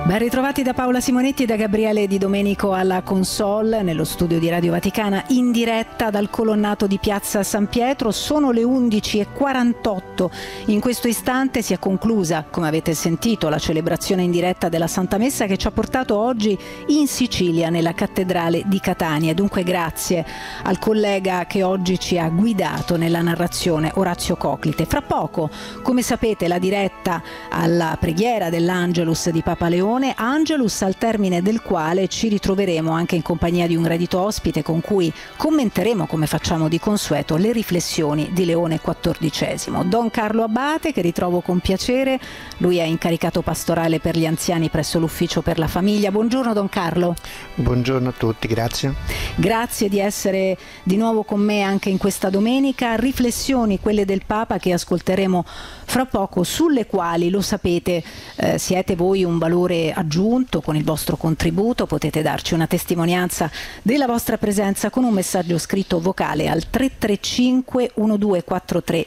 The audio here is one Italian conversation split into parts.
Ben ritrovati da Paola Simonetti e da Gabriele Di Domenico alla console, nello studio di Radio Vaticana, in diretta dal colonnato di Piazza San Pietro. Sono le 11:48. In questo istante si è conclusa, come avete sentito, la celebrazione in diretta della Santa Messa che ci ha portato oggi in Sicilia, nella cattedrale di Catania. Dunque grazie al collega che oggi ci ha guidato nella narrazione, Orazio Coclite. Fra poco, come sapete, la diretta alla preghiera dell'Angelus di Papa Leone, Angelus al termine del quale ci ritroveremo anche in compagnia di un gradito ospite con cui commenteremo, come facciamo di consueto, le riflessioni di Leone XIV. Don Carlo Abbate, che ritrovo con piacere, lui è incaricato pastorale per gli anziani presso l'Ufficio per la Famiglia. Buongiorno Don Carlo. Buongiorno a tutti, grazie. Grazie di essere di nuovo con me anche in questa domenica. Riflessioni, quelle del Papa, che ascolteremo fra poco, sulle quali, lo sapete, siete voi un valore aggiunto con il vostro contributo. Potete darci una testimonianza della vostra presenza con un messaggio scritto vocale al 335 1243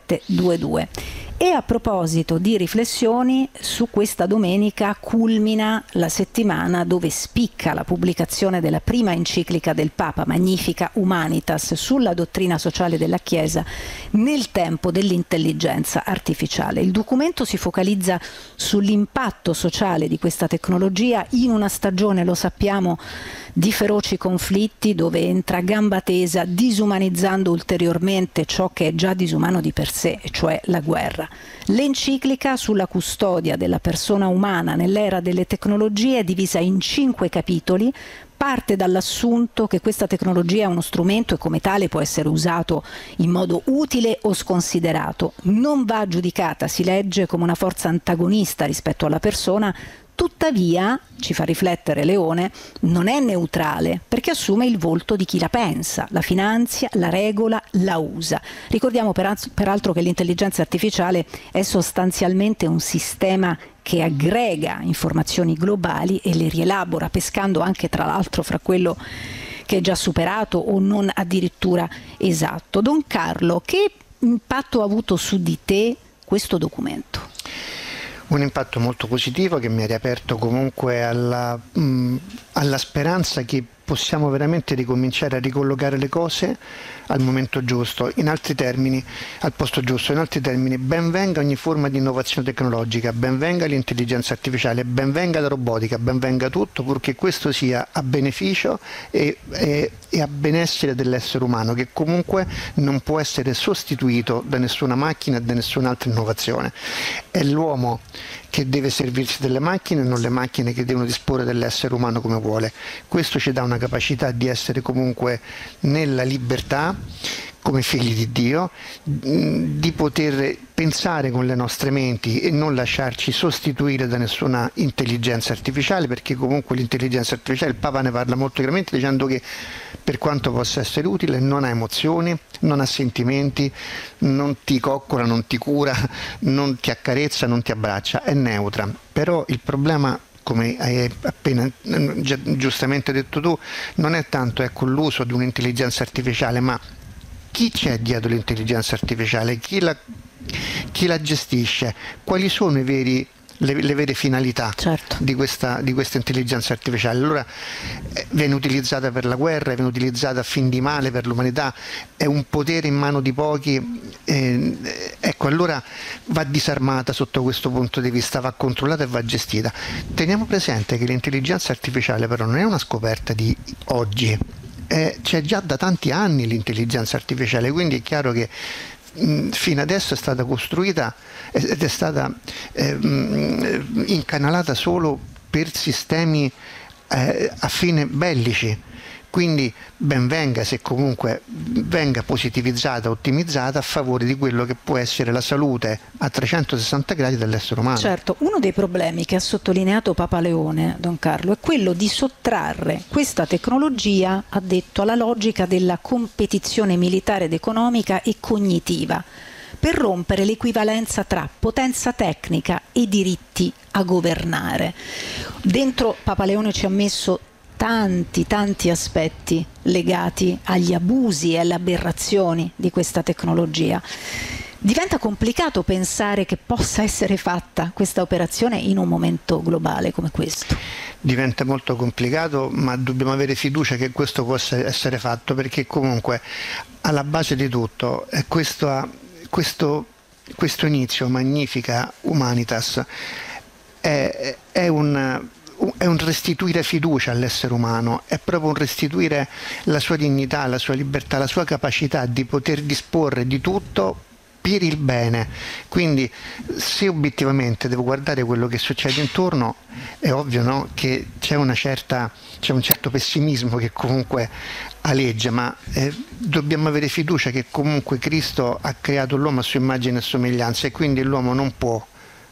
722. E a proposito di riflessioni, su questa domenica culmina la settimana dove spicca la pubblicazione della prima enciclica del Papa, Magnificat Humanitas, sulla dottrina sociale della Chiesa nel tempo dell'intelligenza artificiale. Il documento si focalizza sull'impatto sociale di questa tecnologia in una stagione, lo sappiamo, di feroci conflitti, dove entra a gamba tesa, disumanizzando ulteriormente ciò che è già disumano di per sé, e cioè la guerra. L'enciclica sulla custodia della persona umana nell'era delle tecnologie è divisa in 5 capitoli. Parte dall'assunto che questa tecnologia è uno strumento e come tale può essere usato in modo utile o sconsiderato. Non va giudicata, si legge, come una forza antagonista rispetto alla persona. Tuttavia, ci fa riflettere Leone, non è neutrale, perché assume il volto di chi la pensa, la finanzia, la regola, la usa. Ricordiamo peraltro che l'intelligenza artificiale è sostanzialmente un sistema che aggrega informazioni globali e le rielabora, pescando anche tra l'altro fra quello che è già superato o non addirittura esatto. Don Carlo, che impatto ha avuto su di te questo documento? Un impatto molto positivo che mi ha riaperto comunque alla speranza che possiamo veramente ricominciare a ricollocare le cose al momento giusto, in altri termini, al posto giusto. In altri termini, ben venga ogni forma di innovazione tecnologica, ben venga l'intelligenza artificiale, ben venga la robotica, ben venga tutto, purché questo sia a beneficio e a benessere dell'essere umano, che comunque non può essere sostituito da nessuna macchina e da nessun'altra innovazione. È l'uomo che deve servirsi delle macchine, non le macchine che devono disporre dell'essere umano come vuole. Questo ci dà una capacità di essere comunque nella libertà, come figli di Dio, di poter pensare con le nostre menti e non lasciarci sostituire da nessuna intelligenza artificiale, perché comunque l'intelligenza artificiale, il Papa ne parla molto chiaramente dicendo che per quanto possa essere utile non ha emozioni, non ha sentimenti, non ti coccola, non ti cura, non ti accarezza, non ti abbraccia, è neutra. Però il problema, come hai appena giustamente detto tu, non è tanto l'uso di un'intelligenza artificiale, ma chi c'è dietro l'intelligenza artificiale, chi la gestisce, quali sono le vere finalità, certo, di questa intelligenza artificiale. Allora viene utilizzata per la guerra, viene utilizzata a fin di male per l'umanità, è un potere in mano di pochi, ecco, allora va disarmata sotto questo punto di vista, va controllata e va gestita. Teniamo presente che l'intelligenza artificiale però non è una scoperta di oggi, c'è già da tanti anni l'intelligenza artificiale, quindi è chiaro che fino adesso è stata costruita ed è stata incanalata solo per sistemi a fine bellici. Quindi ben venga se comunque venga positivizzata, ottimizzata a favore di quello che può essere la salute a 360 gradi dell'essere umano. Certo, uno dei problemi che ha sottolineato Papa Leone, Don Carlo, è quello di sottrarre questa tecnologia, ha detto, alla logica della competizione militare ed economica e cognitiva, per rompere l'equivalenza tra potenza tecnica e diritti a governare. Dentro Papa Leone ci ha messo tanti aspetti legati agli abusi e alle aberrazioni di questa tecnologia. Diventa complicato pensare che possa essere fatta questa operazione in un momento globale come questo. Diventa molto complicato, ma dobbiamo avere fiducia che questo possa essere fatto, perché comunque alla base di tutto è questo inizio Magnifica Humanitas è un restituire fiducia all'essere umano, è proprio un restituire la sua dignità, la sua libertà, la sua capacità di poter disporre di tutto per il bene. Quindi se obiettivamente devo guardare quello che succede intorno, è ovvio, no? Che c'è un certo pessimismo che comunque aleggia, ma dobbiamo avere fiducia che comunque Cristo ha creato l'uomo a sua immagine e somiglianza, e quindi l'uomo non può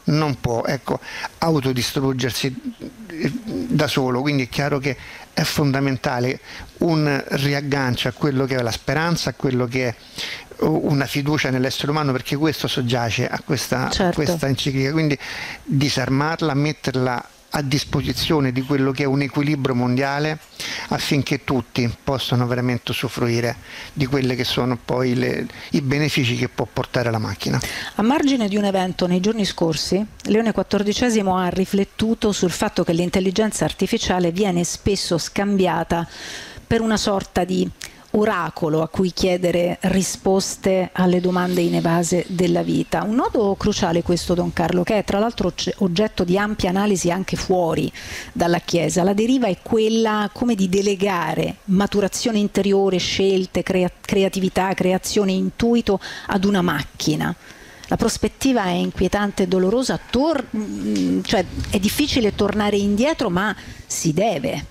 autodistruggersi da solo. Quindi è chiaro che è fondamentale un riaggancio a quello che è la speranza, a quello che è una fiducia nell'essere umano, perché questo soggiace a questa enciclica. Quindi disarmarla, metterla a disposizione di quello che è un equilibrio mondiale, affinché tutti possano veramente usufruire di quelli che sono poi i benefici che può portare la macchina. A margine di un evento nei giorni scorsi, Leone XIV ha riflettuto sul fatto che l'intelligenza artificiale viene spesso scambiata per una sorta di oracolo a cui chiedere risposte alle domande inevase della vita. Un nodo cruciale questo, Don Carlo, che è tra l'altro oggetto di ampia analisi anche fuori dalla Chiesa. La deriva è quella come di delegare maturazione interiore, scelte, creatività, creazione, intuito ad una macchina. La prospettiva è inquietante e dolorosa, cioè è difficile tornare indietro, ma si deve.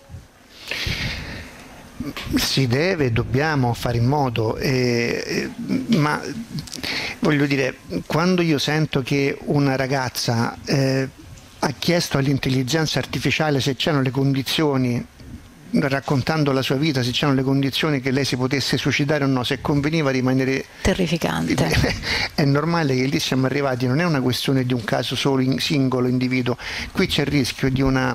Dobbiamo fare in modo, ma voglio dire, quando io sento che una ragazza ha chiesto all'intelligenza artificiale se c'erano le condizioni, raccontando la sua vita, se c'erano le condizioni che lei si potesse suicidare o no, se conveniva rimanere... Terrificante. È normale che lì siamo arrivati, non è una questione di un caso solo singolo individuo, qui c'è il rischio di un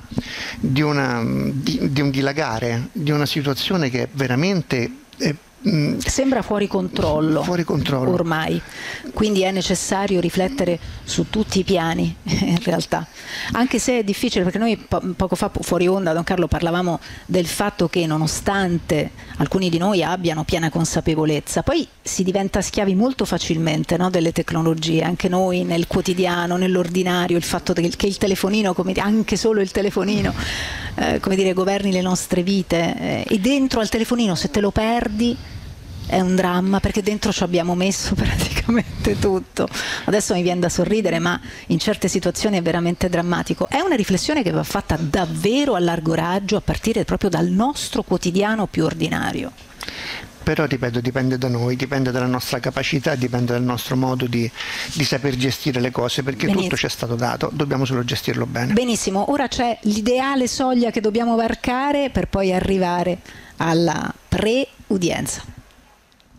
dilagare, di una situazione che è veramente... sembra fuori controllo ormai, quindi è necessario riflettere su tutti i piani in realtà, anche se è difficile, perché noi poco fa fuori onda, Don Carlo, parlavamo del fatto che nonostante alcuni di noi abbiano piena consapevolezza, poi si diventa schiavi molto facilmente, no, delle tecnologie, anche noi nel quotidiano, nell'ordinario, il fatto che il telefonino, anche solo il telefonino governi le nostre vite, e dentro al telefonino, se te lo perdi, è un dramma, perché dentro ci abbiamo messo praticamente tutto. Adesso mi viene da sorridere, ma in certe situazioni è veramente drammatico. È una riflessione che va fatta davvero a largo raggio, a partire proprio dal nostro quotidiano più ordinario. Però, ripeto, dipende da noi, dipende dalla nostra capacità, dipende dal nostro modo di saper gestire le cose, perché tutto ci è stato dato, dobbiamo solo gestirlo bene. Benissimo, ora c'è l'ideale soglia che dobbiamo varcare per poi arrivare alla pre-udienza.